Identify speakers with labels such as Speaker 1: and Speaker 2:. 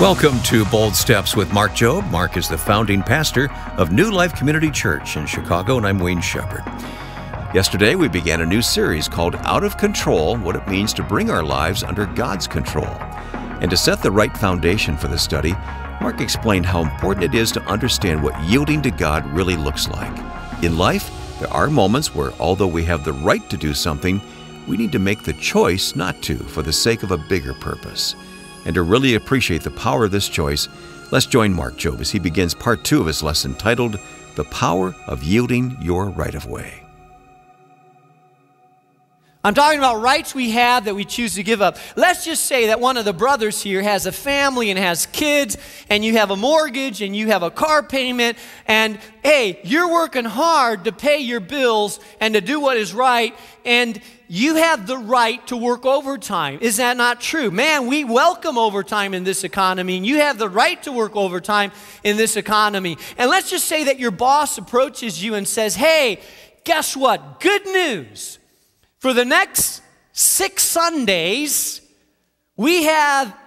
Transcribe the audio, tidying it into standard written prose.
Speaker 1: Welcome to Bold Steps with Mark Jobe. Mark is the founding pastor of New Life Community Church in Chicago, and I'm Wayne Shepherd. Yesterday, we began a new series called Out of Control, What It Means to Bring Our Lives Under God's Control. And to set the right foundation for the study, Mark explained how important it is to understand what yielding to God really looks like. In life, there are moments where, although we have the right to do something, we need to make the choice not to for the sake of a bigger purpose. And to really appreciate the power of this choice, let's join Mark Jobe as he begins part 2 of his lesson titled, The Power of Yielding Your Right-of-Way.
Speaker 2: I'm talking about rights we have that we choose to give up. Let's just say that one of the brothers here has a family and has kids, and you have a mortgage and you have a car payment, and hey, you're working hard to pay your bills and to do what is right, and you have the right to work overtime. Is that not true? Man, we welcome overtime in this economy, and you have the right to work overtime in this economy. And let's just say that your boss approaches you and says, hey, guess what? Good news. For the next 6 Sundays, we have